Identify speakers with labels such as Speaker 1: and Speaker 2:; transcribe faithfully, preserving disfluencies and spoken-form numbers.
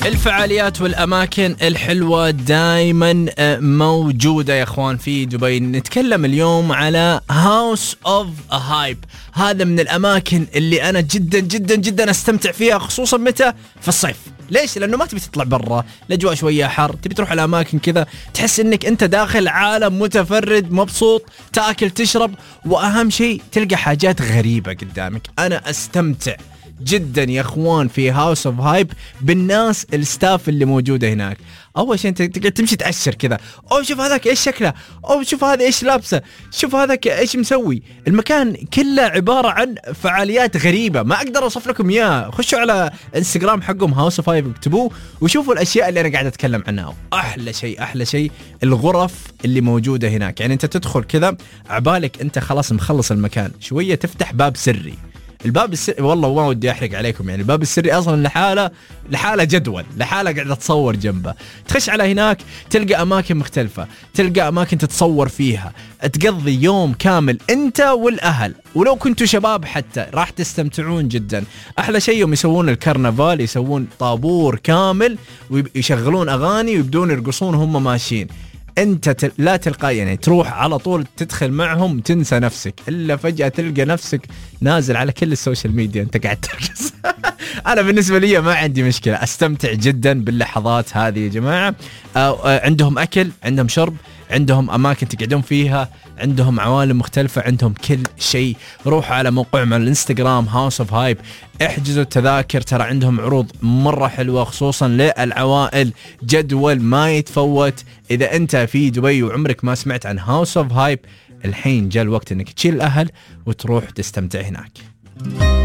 Speaker 1: الفعاليات والأماكن الحلوة دايما موجودة يا إخوان في دبي. نتكلم اليوم على House of Hype. هذا من الأماكن اللي أنا جدا جدا جدا أستمتع فيها، خصوصا متى؟ في الصيف. ليش؟ لأنه ما تبي تطلع برا، الأجواء شوية حر، تبي تروح على أماكن كذا تحس إنك أنت داخل عالم متفرد، مبسوط، تأكل تشرب، وأهم شيء تلقى حاجات غريبة قدامك. أنا أستمتع جدا يا اخوان في هاوس اوف هايب بالناس الستاف اللي موجوده هناك. اول شيء انت تقعد تمشي تأشر كذا، او شوف هذاك ايش شكله، او شوف هذا ايش لابسه، شوف هذاك ايش مسوي. المكان كله عباره عن فعاليات غريبه ما اقدر اوصف لكم اياها. خشوا على انستغرام حقهم هاوس اوف هايب اكتبوه وشوفوا الاشياء اللي انا قاعد اتكلم عنها. احلى شيء احلى شيء الغرف اللي موجوده هناك. يعني انت تدخل كذا عبالك انت خلاص مخلص المكان، شويه تفتح باب سري. الباب السري والله ما ودي احرق عليكم، يعني الباب السري اصلا لحاله لحاله جدول لحاله قاعده تصور جنبه. تخش على هناك تلقى اماكن مختلفه، تلقى اماكن تتصور فيها، تقضي يوم كامل انت والاهل، ولو كنتوا شباب حتى راح تستمتعون جدا. احلى شيء يوم يسوون الكرنفال، يسوون طابور كامل ويشغلون اغاني ويبدون يرقصون وهم ماشيين. انت تل... لا تلقى يعني تروح على طول تدخل معهم تنسى نفسك، الا فجأة تلقى نفسك نازل على كل السوشيال ميديا انت قاعد ترقص. انا بالنسبة لي ما عندي مشكلة، استمتع جدا باللحظات هذه يا جماعة. آه عندهم اكل، عندهم شرب، عندهم اماكن تقعدون فيها، عندهم عوالم مختلفة، عندهم كل شيء. روحوا على موقعهم على الانستغرام هاوس اوف هايب، احجزوا التذاكر، ترى عندهم عروض مرة حلوة خصوصا للعوائل، جدول ما يتفوت. اذا انت في دبي وعمرك ما سمعت عن هاوس اوف هايب، الحين جاء الوقت انك تشيل الاهل وتروح تستمتع هناك.